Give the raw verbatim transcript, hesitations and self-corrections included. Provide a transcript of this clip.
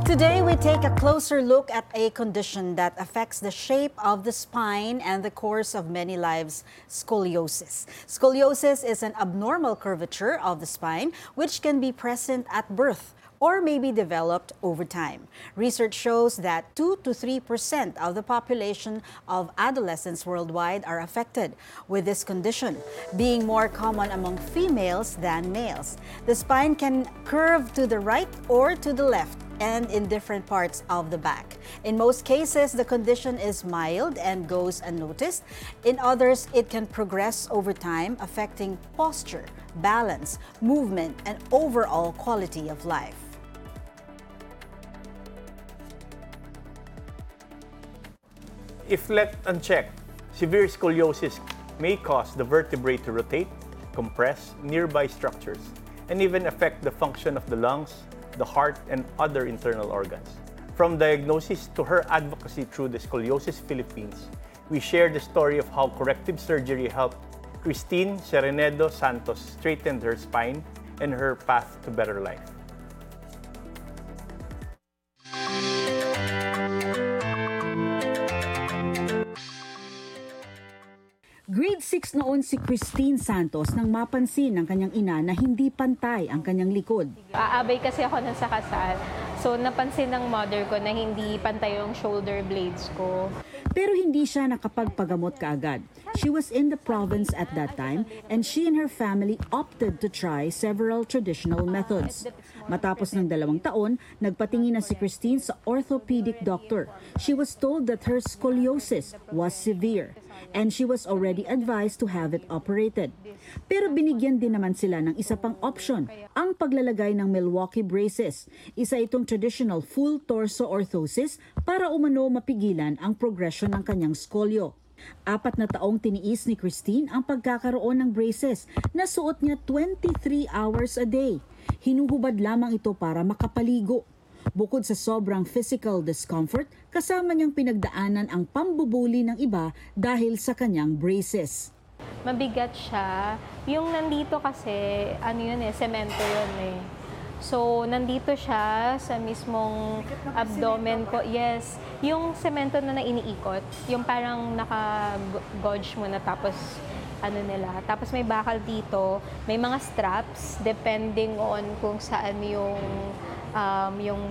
Today, we take a closer look at a condition that affects the shape of the spine and the course of many lives, scoliosis. Scoliosis is an abnormal curvature of the spine which can be present at birth or may be developed over time. Research shows that two to three percent of the population of adolescents worldwide are affected with this condition, being more common among females than males. The spine can curve to the right or to the left and in different parts of the back. In most cases, the condition is mild and goes unnoticed. In others, it can progress over time, affecting posture, balance, movement, and overall quality of life. If left unchecked, severe scoliosis may cause the vertebrae to rotate, compress nearby structures, and even affect the function of the lungs, the heart, and other internal organs. From diagnosis to her advocacy through the Scoliosis Philippines, we share the story of how corrective surgery helped Christine Serenedo Santos straighten her spine and her path to better life. Grade six noon si Christine Santos nang mapansin ng kanyang ina na hindi pantay ang kanyang likod. Aabay kasi ako nun sa kasal. So napansin ng mother ko na hindi pantay yung shoulder blades ko. Pero hindi siya nakapagpagamot kaagad. She was in the province at that time and she and her family opted to try several traditional methods. Matapos ng dalawang taon, nagpatingin na si Christine sa orthopedic doctor. She was told that her scoliosis was severe and she was already advised to have it operated. Pero binigyan din naman sila ng isa pang option, ang paglalagay ng Milwaukee braces. Isa itong traditional full torso orthosis para umano mapigilan ang progression ng kanyang scolio. Apat na taong tiniis ni Christine ang pagkakaroon ng braces na suot niya twenty-three hours a day. Hinuhubad lamang ito para makapaligo. Bukod sa sobrang physical discomfort, kasama niyang pinagdaanan ang pambubuli ng iba dahil sa kanyang braces. Mabigat siya. Yung nandito kasi, ano yun eh, semento yun eh. So, nandito siya sa mismong abdomen ko. Yes, yung semento na na iniikot, yung parang naka-gauge mo na tapos ano nila. Tapos may bakal dito, may mga straps depending on kung saan yung um, yung